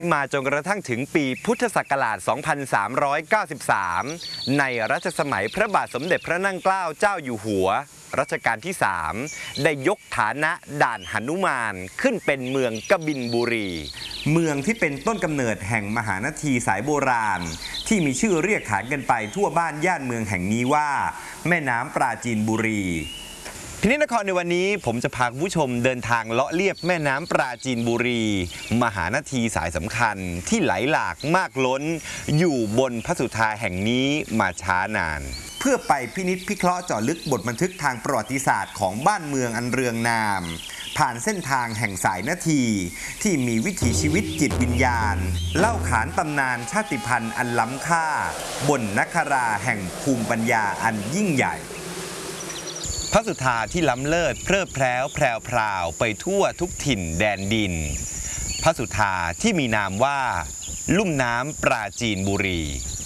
มาจนกระทั่งถึงปีพุทธศักราช 2393 ในรัชสมัยพระบาทสมเด็จพระนั่งเกล้าเจ้าอยู่หัวรัชกาลที่ 3 ได้ยกฐานะด่านหนุมานขึ้นเป็นเมืองกบินบุรีเมืองที่เป็นต้นกำเนิดแห่งมหานาทีสายโบราณที่มีชื่อเรียกขานกันไปทั่วบ้านย่านเมืองแห่งนี้ว่าแม่น้ำปราจีนบุรีพินิจนครในวันนี้ผมจะพาคุณผู้ชมเดินทางเลาะเลียบแม่น้ำปราจีนบุรีมหานาทีสายสำคัญที่ไหลหลากมากล้นอยู่บนพระสุธาแห่งนี้มาช้านานเพื่อไปพินิจพิเคราะห์เจาะลึกบทบันทึกทางประวัติศาสตร์ของบ้านเมืองอันเรืองนามผ่านเส้นทางแห่งสายนาทีที่มีวิถีชีวิตจิตวิญญาณเล่าขานตำนานชาติพันธุ์อันล้ำค่าบนนคราแห่งภูมิปัญญาอันยิ่งใหญ่พระสุธาที่ล้ำเลิศเพลิดเพลินแพรวไปทั่วทุกถิ่นแดนดินพระสุธาที่มีนามว่าลุ่มน้ำปราจีนบุรี